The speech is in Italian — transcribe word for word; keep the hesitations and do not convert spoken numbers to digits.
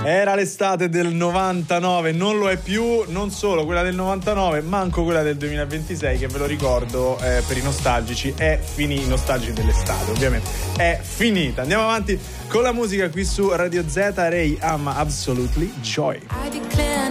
Era l'estate del novantanove, non lo è più, non solo quella del novantanove, manco quella del duemilaventisei, che ve lo ricordo eh, per i nostalgici, è finita, i nostalgici dell'estate ovviamente, è finita. Andiamo avanti con la musica qui su Radio Z. Ray ama Absolutely Joy. I declare